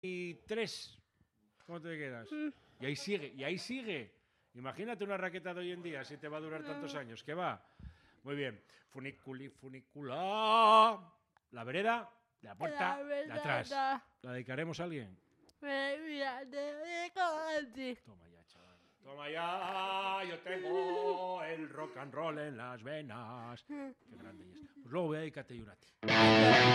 23. ¿Cómo te quedas? Y ahí sigue, y ahí sigue. Imagínate una raqueta de hoy en día, si te va a durar tantos años. ¿Qué va? Muy bien. Funicula. La vereda, la puerta, de atrás. ¿La dedicaremos a alguien? Toma ya, chaval. Toma ya, yo tengo el rock and roll en las venas. Qué grande es. Pues luego voy a dedicarte yo a ti.